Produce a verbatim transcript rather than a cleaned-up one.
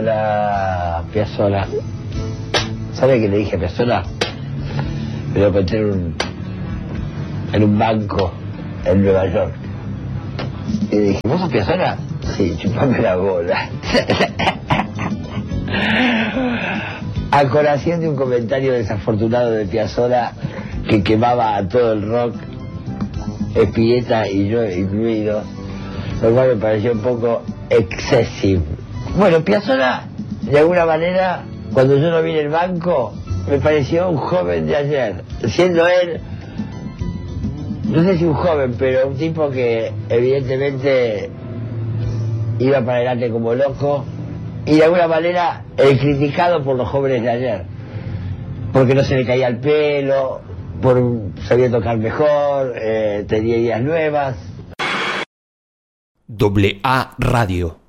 Piazzolla, Piazzolla. ¿Sabe qué le dije a Piazzolla? Me lo encontré en un, en un banco en Nueva York. Y le dije, ¿vos sos Piazzolla? Sí, chupame la bola. A colación de un comentario desafortunado de Piazzolla que quemaba a todo el rock, Spinetta y yo incluidos, lo cual me pareció un poco excesivo. Bueno, Piazzolla, de alguna manera, cuando yo lo vi en el banco, me pareció un joven de ayer, siendo él, no sé si un joven, pero un tipo que evidentemente iba para adelante como loco, y de alguna manera el criticado por los jóvenes de ayer, porque no se le caía el pelo, por sabía tocar mejor, eh, tenía ideas nuevas. Doble A Radio.